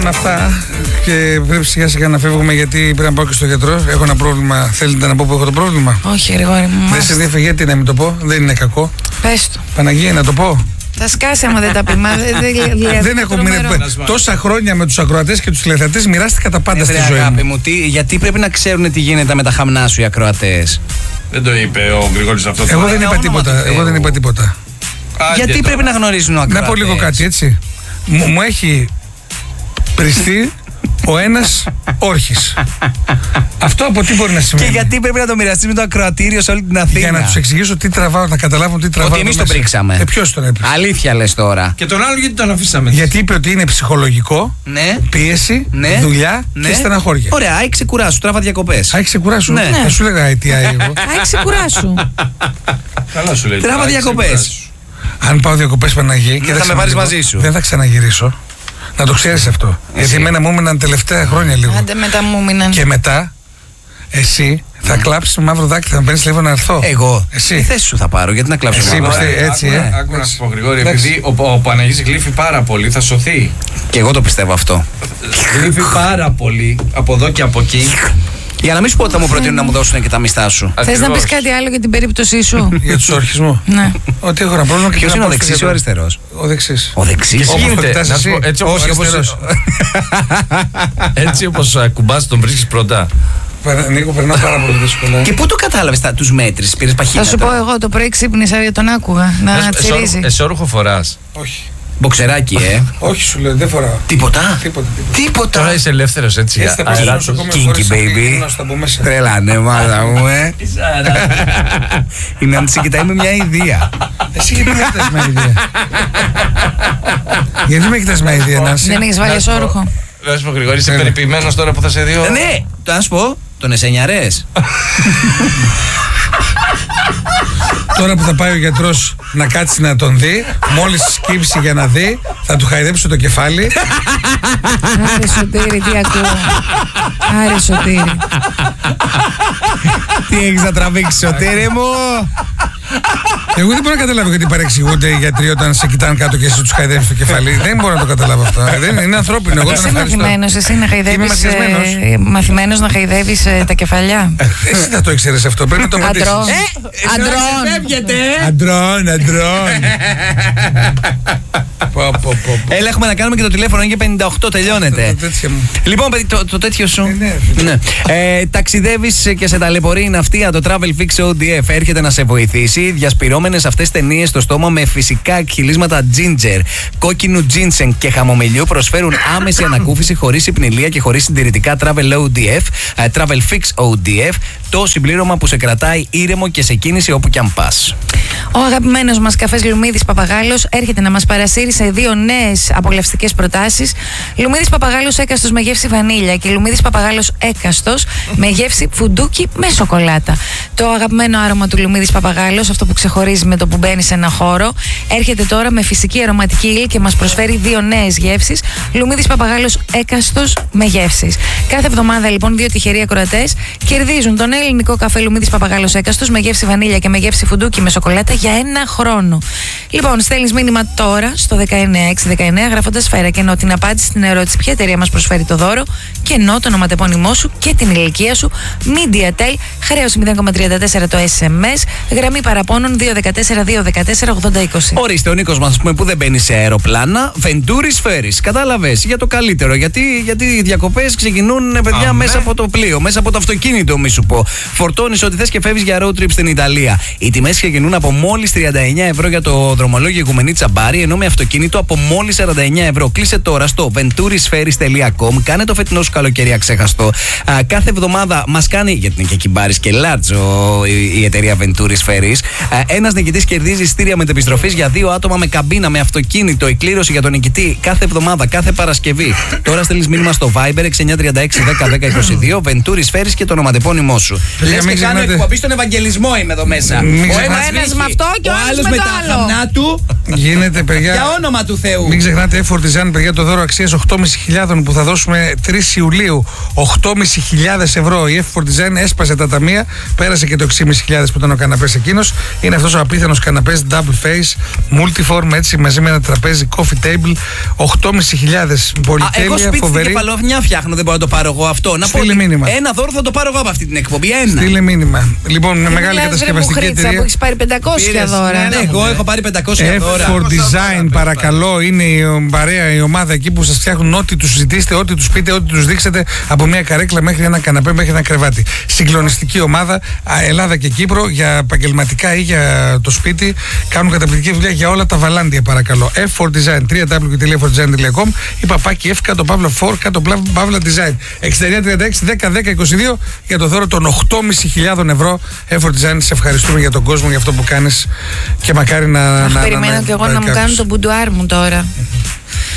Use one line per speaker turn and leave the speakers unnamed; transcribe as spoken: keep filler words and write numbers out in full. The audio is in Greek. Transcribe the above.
Λοιπόν, αυτά. Και πρέπει σιγά σιγά να φεύγουμε γιατί πρέπει να πάω και στο γιατρό. Έχω ένα πρόβλημα. Θέλετε να πω που έχω το πρόβλημα?
Όχι, Γρηγόρη μου.
Δεν σε ενδιαφέρει, γιατί να μην το πω? Δεν είναι κακό.
Πες το.
Παναγία, να το πω.
Θα σκάσει άμα δεν τα πει. Μα δεν δε,
δεν έχω μοιρα... Τόσα χρόνια με τους ακροατές και τους τηλεθεατές μοιράστηκα τα πάντα
ε,
στη
βρε,
ζωή
αγάπη
μου.
μου τι, γιατί πρέπει να ξέρουν τι γίνεται με τα χαμνά σου οι ακροατές?
Δεν το είπε ο Γρηγόρης αυτό.
Εγώ δεν είπα τίποτα. Εγώ δεν είπα τίποτα.
Γιατί πρέπει να γνωρίζουν ο ακροατές?
Να πω λίγο κάτι, έτσι. Μου, μου έχει πριστεί ο ένας όρχης. Αυτό από τι μπορεί να σημαίνει?
Και γιατί πρέπει να το μοιραστείς με το ακροατήριο σε όλη την Αθήνα?
Για να τους εξηγήσω τι τραβάω, να καταλάβουν τι τραβάω.
Ότι εμείς τον πρίξαμε.
Ε, ποιος τον έπριξε?
Αλήθεια λες τώρα?
Και τον άλλο γιατί τον αφήσαμε?
Γιατί είπε ότι είναι ψυχολογικό,
ναι.
πίεση,
ναι.
δουλειά
ναι.
και στεναχώρια.
Ωραία, άι ξεκουράσου, τράβα διακοπές.
Άι ξεκουράσου.
Ναι.
Θα σου λέγα άι τι άι εγώ.
Άι ξεκουράσου.
Καλά σου λέει.
Τράβα διακοπές.
Αν πάω διακοπές, Παναγί, και
θα με πάρεις μαζί σου.
Δεν θα ξαναγυρίσω. Να το ξέρεις αυτό.
Εσύ.
Γιατί εμένα μου έμειναν τελευταία χρόνια λίγο.
Άντε μετά μου έμειναν.
Και μετά, εσύ θα κλάψεις με μαύρο δάκρυ, θα με παίρνεις λίγο να έρθω.
Εγώ.
Εσύ.
Τι θέση σου θα πάρω, γιατί να κλάψω
Εσύ,
μαύρο?
είμαστε έτσι, ε.
Άκου να σου πω, Γρηγόρη, επειδή ο, ο Παναγής γλύφει πάρα πολύ, θα σωθεί.
Και εγώ το πιστεύω αυτό.
Γλύφει πάρα πολύ, από εδώ και από εκεί.
Για να μην σου πω ότι θα μου προτείνουν να μου δώσουν και τα μισθά σου.
Θες να πεις κάτι άλλο για την περίπτωσή σου?
Για τους όρχες μου.
Ναι.
Ότι έχω ένα πρόβλημα και
Ποιος
θέλω
είναι ο
να πάω
δεξής ή
στο
ο
γιατρό.
αριστερός?
Ο δεξής.
Ο δεξής.
Όπως
γίνεται,
το κοιτάς
να σου
εσύ.
πω, έτσι όπως-
Όχι,
όπως-
αριστερός.
Έτσι όπως ακουμπάς τον βρίσκεις πρώτα.
Παρα- Νίκο, περνάω πάρα πολύ δύσκολα.
Και πού το κατάλαβες, τους μέτρησες, πήρες παχύτητα?
Θα σου πω εγώ, το πρωί ξύπνησα γιατί τον άκουγα να τσιρίζει.
Εσώρουχο φοράς.
Όχι.
Μποξεράκι, ε.
Όχι, σου λέω, δεν φοράω.
Τίποτα.
Τίποτα, τίποτα.
Τίποτα.
Τώρα είσαι ελεύθερος έτσι.
Έτσι θα πάω στο
αεράτος.
νοσοκομείο,
Kinky
φορές αυτή,
baby.
να σου τα πω μέσα.
Τρελάνε, μάλα μου, ε. Είναι να σε κοιτάει με μια ιδέα.
Εσύ γιατί με κοιτάς με ιδέα? Γιατί με κοιτάς με ιδέα, Νάση?
Δεν έχεις βάλει εσώρουχο?
Να σου πω, Γρηγόρη, είσαι
Ναι.
περιποιημένος τώρα που θα σε δει. ο-
Ναι, το να σου πω, τον εσενιαρές.
Τώρα που θα πάει ο γιατρός να κάτσει να τον δει, μόλις σκύψει για να δει, θα του χαϊδέψω το κεφάλι.
Άρε Σωτήρη, τι ακούω. Άρε Σωτήρη.
Τι έχεις να τραβήξεις, Σωτήρη μου?
Εγώ δεν μπορώ να καταλάβω γιατί παρεξηγούνται οι γιατροί όταν σε κοιτάνε κάτω και εσύ τους χαϊδεύεις το κεφάλι. Δεν μπορώ να το καταλάβω αυτό. Δεν είναι ανθρώπινο. Εγώ τον
Εσύ
ευχαριστώ.
μαθημένος, εσύ να χαϊδεύεις,
μαθιασμένος.
ε, μαθημένος να χαϊδεύεις ε, τα κεφαλιά.
Εσύ θα το ήξερες αυτό. Πρέπει να το απαντήσεις.
Αντρών. Αντρών.
Αντρών, αντρών. Πω, πω, πω, πω.
Έλα, έχουμε να κάνουμε και το τηλέφωνο, είναι και πενήντα οκτώ, τελειώνεται.
Το τέτοιο μου.
Λοιπόν, παιδί, το, το τέτοιο σου.
Ε, ναι, φίλε.
Ναι. Ε, ταξιδεύεις και σε ταλαιπωρεί η ναυτία. Το Travel Fix ο ντι εφ έρχεται να σε βοηθήσει. Διασπυρώμενες αυτές ταινίες στο στόμα με φυσικά εκχυλίσματα ginger, κόκκινου ginseng και χαμομηλιού προσφέρουν άμεση ανακούφιση χωρίς υπνηλία και χωρίς συντηρητικά Travel ο ντι εφ. ε, Travel Fix ο ντι εφ, το συμπλήρωμα που σε κρατάει ήρεμο και σε κίνηση όπου κι αν πας.
Ο αγαπημένος μας καφές Λουμίδης Παπαγάλος έρχεται να μας παρασύρει σε δύο νέες απολαυστικές προτάσεις. Λουμίδης Παπαγάλος έκαστος με γεύση βανίλια και Λουμίδης Παπαγάλος έκαστος με γεύση φουντούκι με σοκολάτα. Το αγαπημένο άρωμα του Λουμίδης Παπαγάλος, αυτό που ξεχωρίζει με το που μπαίνει σε ένα χώρο, έρχεται τώρα με φυσική αρωματική ύλη και μας προσφέρει δύο νέες γεύσεις. Λουμίδης Παπαγάλος έκαστος με γεύσεις. Κάθε εβδομάδα λοιπόν δύο τυχεροί ακροατές κερδίζουν τον ελληνικό καφέ Λουμίδης Παπαγάλος έκαστος με γεύση βανίλια και με γεύση φουντούκι με σοκολάτα για ένα χρόνο. Λοιπόν, στέλνεις μήνυμα τώρα στο δεκαεννιά έξι δεκαεννιά γράφοντας σφαίρα και ενώ την απάντηση στην ερώτηση ποια εταιρεία μας προσφέρει το δώρο και ενώ το ονοματεπώνυμό σου και την ηλικία σου. MediaTel, χρέωση μηδέν κόμμα τριάντα τέσσερα το ες εμ ες, γραμμή παραπώνων δύο ένα τέσσερα δύο ένα τέσσερα ογδόντα είκοσι.
Ορίστε, ο Νίκος μας, πούμε, που δεν μπαίνει σε αεροπλάνα, Venturi Ferries. Κατάλαβες, για το καλύτερο. Γιατί, γιατί οι διακοπές ξεκινούν, παιδιά,
Αμέ.
μέσα από το πλοίο, μέσα από το αυτοκίνητο, μη σου πω. Φορτώνεις ό,τι θες και φεύγεις για road trip στην Ιταλία. Οι τιμές ξεκινούν από μόλις τριάντα εννιά ευρώ για το δρομολόγιο Οικουμενή Τσαμπάρι, ενώ με αυτοκίνητο από μόλις σαράντα εννιά ευρώ. Κλείσε τώρα στο venturisferries τελεία com. Κάνε το φετινό σου καλοκαίρι αξέχαστο. Α, κάθε εβδομάδα μας κάνει, γιατί είναι και κυμπάρης και large η, η εταιρεία Venturis Ferries. Ένας νικητής κερδίζει εισιτήρια μετεπιστροφής για δύο άτομα με καμπίνα, με αυτοκίνητο. Η κλήρωση για τον νικητή κάθε εβδομάδα, κάθε Παρασκευή. Τώρα στέλνεις μήνυμα στο Viber έξι εννιά τρία έξι δέκα δέκα είκοσι δύο, Venturis Ferries και το ονοματεπώνυμό σου.
Παιδιά,
Λες
μην
και κάνω
ξεχνάτε.
εκπομπή στον Ευαγγελισμό, είμαι εδώ μέσα.
Μην
Ο
ξεχνάτε.
ένας
Ο ένας
βρίσκει,
με αυτό και ο άλλος
άλλος
με
με
το
τα
άλλο.
χαμνά του.
Γίνεται, παιδιά.
Για όνομα του Θεού.
Μην ξεχνάτε, Effort Design, παιδιά, το δώρο αξίας οκτώ χιλιάδες πεντακόσια που θα δώσουμε τρεις Ιουλίου. οκτώ χιλιάδες πεντακόσια ευρώ. Η Effort Design έσπασε τα ταμεία, πέρασε και το έξι χιλιάδες πεντακόσια που ήταν ο καναπές εκείνος. Είναι αυτός ο απίθανος καναπές double face, multiform, έτσι, μαζί με ένα τραπέζι coffee table. οκτώ χιλιάδες πεντακόσια. Πολυτέλεια,
εγώ σπίτι
φοβερή.
στην Κεφαλονιά φτιάχνω, δεν μπορώ να το πάρω εγώ αυτό. Να
Στείλε
πω,
μήνυμα.
ένα δώρο θα το πάρω εγώ από αυτή την εκπομπή. Ένα.
Στείλε μήνυμα. Λοιπόν, με μεγάλη
Μιλάς, ρε
κατασκευαστική
Μουχρίτσα,
εταιρεία.
που έχεις πάρει πεντακόσια
Πήρες,
δώρα.
ναι, ναι, εγώ έχω πάρει πεντακόσια δώρα.
Effort Design, παρακαλώ, είναι η παρέα, η ομάδα εκεί που σας φτιάχνουν ό,τι τους ζητήσετε, ό,τι τους πείτε, ό,τι τους δείξετε, από μια καρέκλα μέχρι ένα καναπέ, μέχρι ένα κρεβάτι. Συγκλονιστική ομάδα, Ελλάδα και Κύπρο, για επαγγελματικά ή για το σπίτι. Κάνουν καταπληκτική δουλειά για όλα τα βαλάντια, παρακαλώ. Effort Design, double-u double-u double-u τελεία effort design τελεία com ή παπάκι F κάτω παύλα φορ κάτω παύλα design. εξήντα εννιά τριάντα έξι δέκα δέκα είκοσι δύο για το δώρο των οκτώ χιλιάδες πεντακόσια ευρώ. Effort Design, σε ευχαριστούμε για τον κόσμο, για αυτό που κάνεις και μακάρι να.
Αχ,
να
περιμένω
να,
κι εγώ
να,
να μου
κάποιος.
κάνουν τον μπουντουάρ μου τώρα.